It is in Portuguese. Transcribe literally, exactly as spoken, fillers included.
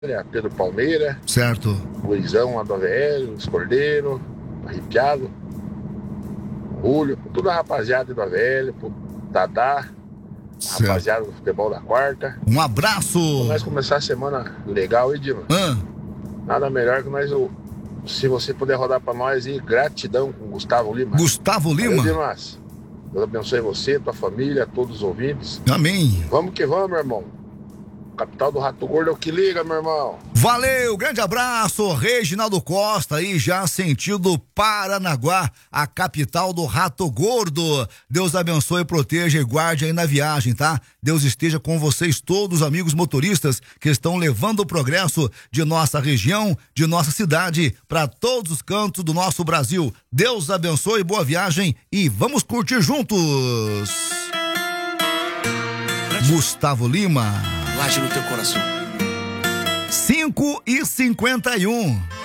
Pedro Palmeira, Certo. Luizão lá do A V L, Luiz Cordeiro, Arrepiado, Julio, toda a rapaziada do A V L, pro Dadá, a rapaziada do futebol da quarta. Um abraço. Pra nós começar a semana legal, hein, Dima? Ah. Nada melhor que nós, se você puder rodar pra nós aí, gratidão com Gustavo Lima. Gustavo Lima. Valeu, Dimas. Deus abençoe você, tua família, todos os ouvintes. Amém. Vamos que vamos, meu irmão. Capital do Rato Gordo é o que liga, meu irmão. Valeu, grande abraço, Reginaldo Costa aí, já sentido Paranaguá, a capital do Rato Gordo. Deus abençoe, proteja e guarde aí na viagem, tá? Deus esteja com vocês todos, amigos motoristas, que estão levando o progresso de nossa região, de nossa cidade, para todos os cantos do nosso Brasil. Deus abençoe, boa viagem e vamos curtir juntos. Gustavo Lima. Laje no teu coração. cinco e cinquenta e um.